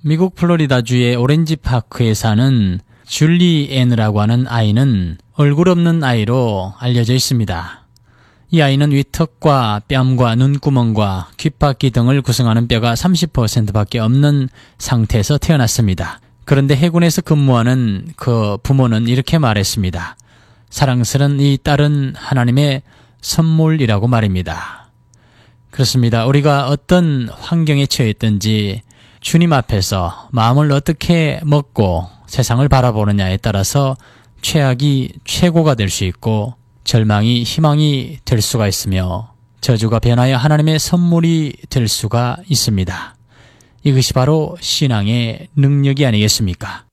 미국 플로리다주의 오렌지파크에 사는 줄리 앤이라고 하는 아이는 얼굴 없는 아이로 알려져 있습니다. 이 아이는 위턱과 뺨과 눈구멍과 귓바퀴 등을 구성하는 뼈가 30%밖에 없는 상태에서 태어났습니다. 그런데 해군에서 근무하는 그 부모는 이렇게 말했습니다. 사랑스런 이 딸은 하나님의 선물이라고 말입니다. 그렇습니다. 우리가 어떤 환경에 처해 있든지 주님 앞에서 마음을 어떻게 먹고 세상을 바라보느냐에 따라서 최악이 최고가 될 수 있고 절망이 희망이 될 수가 있으며 저주가 변하여 하나님의 선물이 될 수가 있습니다. 이것이 바로 신앙의 능력이 아니겠습니까?